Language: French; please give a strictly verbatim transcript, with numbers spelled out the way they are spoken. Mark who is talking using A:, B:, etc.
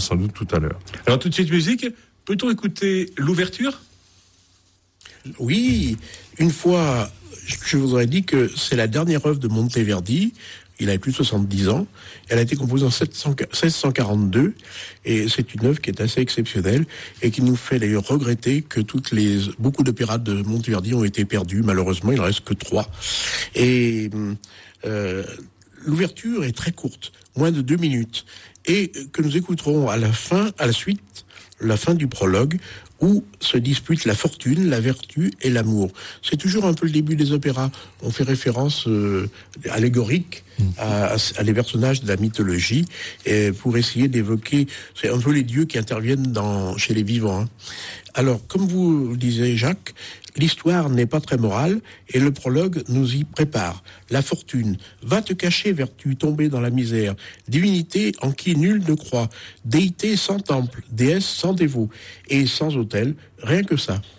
A: sans doute tout à l'heure. Alors tout de suite musique, peut-on écouter l'ouverture ?
B: Oui, une fois, je vous aurais dit que c'est la dernière œuvre de Monteverdi. Il avait plus de soixante-dix ans. Elle a été composée en seize cent quarante-deux et c'est une œuvre qui est assez exceptionnelle et qui nous fait d'ailleurs regretter que toutes les beaucoup d'opéras de Monteverdi ont été perdus. Malheureusement, il en reste que trois. Et euh, l'ouverture est très courte, moins de deux minutes, et que nous écouterons à la fin, à la suite, la fin du prologue, où se disputent la fortune, la vertu et l'amour. C'est toujours un peu le début des opéras. On fait référence euh, allégorique à, à les personnages de la mythologie et pour essayer d'évoquer, c'est un peu les dieux qui interviennent dans, chez les vivants. Hein. Alors, comme vous le disiez, Jacques, l'histoire n'est pas très morale et le prologue nous y prépare. La fortune, va te cacher, vertu, tomber dans la misère. Divinité en qui nul ne croit. Déité sans temple, déesse sans dévot et sans autel, rien que ça.